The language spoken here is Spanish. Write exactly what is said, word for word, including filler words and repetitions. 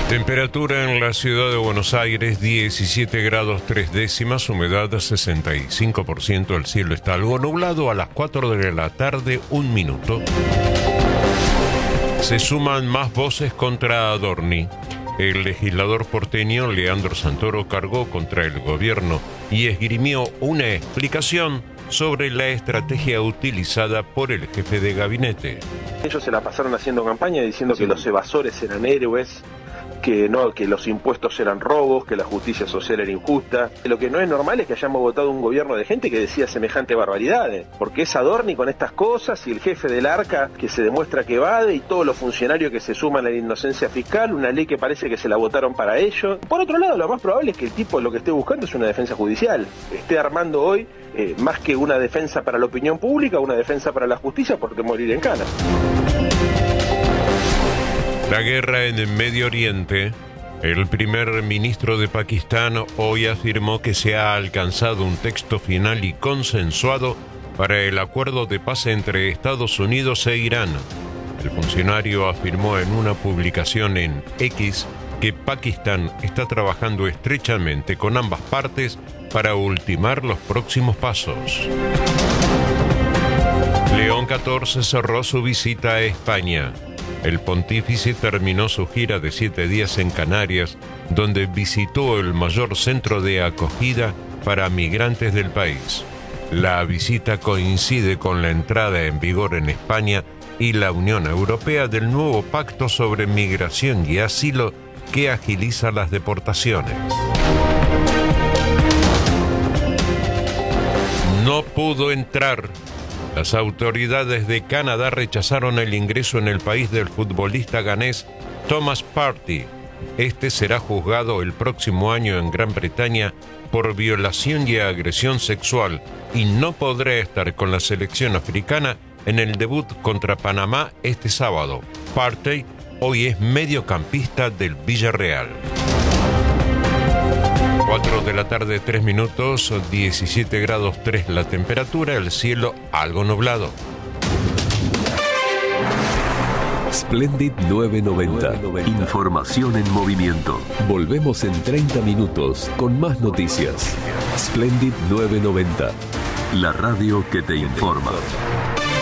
Temperatura en la ciudad de Buenos Aires, diecisiete grados tres décimas, humedad sesenta y cinco por ciento, el cielo está algo nublado. A las cuatro de la tarde, un minuto. Se suman más voces contra Adorni. El legislador porteño Leandro Santoro cargó contra el gobierno y esgrimió una explicación sobre la estrategia utilizada por el jefe de gabinete. Ellos se la pasaron haciendo campaña diciendo que los evasores eran héroes, que no, que los impuestos eran robos, que la justicia social era injusta. Lo que no es normal es que hayamos votado un gobierno de gente que decía semejante barbaridades, porque es Adorni con estas cosas y el jefe del Arca que se demuestra que evade y todos los funcionarios que se suman a la inocencia fiscal, una ley que parece que se la votaron para ellos. Por otro lado, lo más probable es que el tipo lo que esté buscando es una defensa judicial, esté armando hoy eh, más que una defensa para la opinión pública, una defensa para la justicia porque morir en cana. La guerra en el Medio Oriente. El primer ministro de Pakistán hoy afirmó que se ha alcanzado un texto final y consensuado para el acuerdo de paz entre Estados Unidos e Irán. El funcionario afirmó en una publicación en X que Pakistán está trabajando estrechamente con ambas partes para ultimar los próximos pasos. León catorce cerró su visita a España. El pontífice terminó su gira de siete días en Canarias, donde visitó el mayor centro de acogida para migrantes del país. La visita coincide con la entrada en vigor en España y la Unión Europea del nuevo pacto sobre migración y asilo que agiliza las deportaciones. No pudo entrar. Las autoridades de Canadá rechazaron el ingreso en el país del futbolista ganés Thomas Partey. Este será juzgado el próximo año en Gran Bretaña por violación y agresión sexual y no podrá estar con la selección africana en el debut contra Panamá este sábado. Partey hoy es mediocampista del Villarreal. cuatro de la tarde, tres minutos, diecisiete grados tres la temperatura, el cielo algo nublado. Splendid novecientos noventa. Información en movimiento. Volvemos en treinta minutos con más noticias. Splendid novecientos noventa. La radio que te informa.